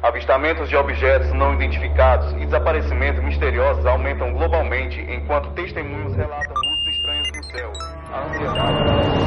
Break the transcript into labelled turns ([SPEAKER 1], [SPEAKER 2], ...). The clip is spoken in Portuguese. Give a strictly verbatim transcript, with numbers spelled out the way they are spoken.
[SPEAKER 1] Avistamentos de objetos não identificados e desaparecimentos misteriosos aumentam globalmente enquanto testemunhos relatam luzes estranhas no céu. A ansiedade